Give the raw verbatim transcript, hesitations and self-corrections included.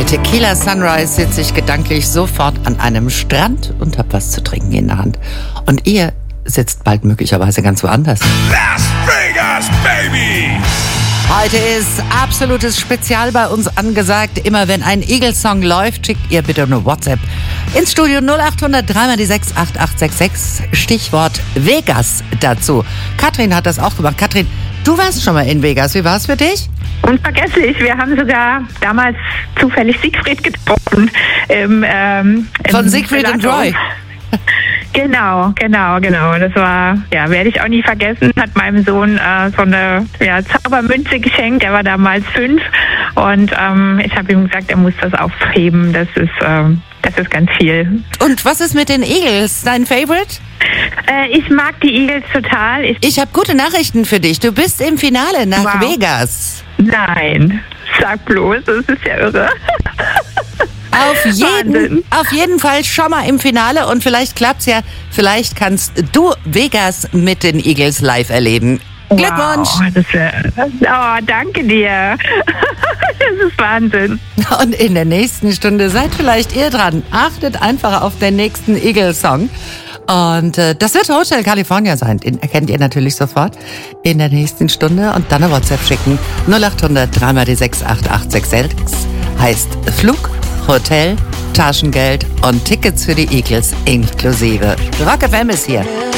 Bei Tequila Sunrise sitze ich gedanklich sofort an einem Strand und hab was zu trinken in der Hand. Und ihr sitzt bald möglicherweise ganz woanders. Las Vegas, Baby! Heute ist absolutes Spezial bei uns angesagt. Immer wenn ein Eagles-Song läuft, schickt ihr bitte eine WhatsApp ins Studio null acht null null drei mal die sechs acht acht sechs sechs. Stichwort Vegas dazu. Katrin hat das auch gemacht. Katrin, du warst schon mal in Vegas. Wie war es für dich? Unvergesslich. Wir haben sogar damals zufällig Siegfried getroffen. Im, ähm, Von Siegfried und Roy. Genau, genau, genau. Das war, ja, werde ich auch nie vergessen. Hat meinem Sohn äh, so eine ja, Zaubermünze geschenkt. Er war damals fünf und ähm, ich habe ihm gesagt, er muss das aufheben. Das ist, ähm, das ist ganz viel. Und was ist mit den Eagles? Dein Favorite? Äh, ich mag die Eagles total. Ich, Ich habe gute Nachrichten für dich. Du bist im Finale nach Wow. Vegas. Nein, sag bloß, das ist ja irre. Auf jeden, Wahnsinn. auf jeden Fall schon mal im Finale und vielleicht klappt's ja. Vielleicht kannst du Vegas mit den Eagles live erleben. Glückwunsch! Wow, das ist, ja- oh, danke dir. Das ist Wahnsinn. Und in der nächsten Stunde seid vielleicht ihr dran. Achtet einfach auf den nächsten Eagles-Song. Und äh, das wird Hotel California sein. Den erkennt ihr natürlich sofort in der nächsten Stunde. Und dann eine WhatsApp schicken. null acht null null drei mal die sechs acht acht sechs sechs. Heißt Flug, Hotel, Taschengeld und Tickets für die Eagles inklusive. Rock F M ist hier.